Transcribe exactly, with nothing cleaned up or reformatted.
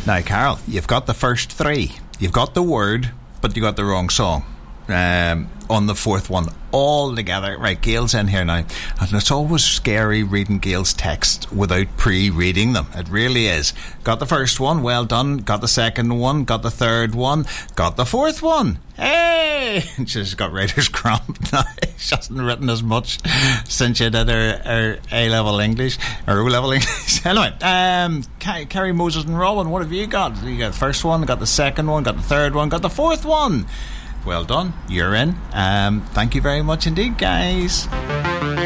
Now, Carol, you've got the first three. You've got the word, but you got the wrong song um, on the fourth one all together. Right, Gail's in here now, and it's always scary reading Gail's text without pre-reading them. It really is. Got the first one, well done. Got the second one, got the third one, got the fourth one. Hey! She's got writer's cramp now. She hasn't written as much since she did her, her A-level English, or O-level English. Anyway, um, Kerry, Moses and Robin, what have you got? You got the first one, got the second one, got the third one, got the fourth one. Well done, you're in. Um, thank you very much indeed, guys.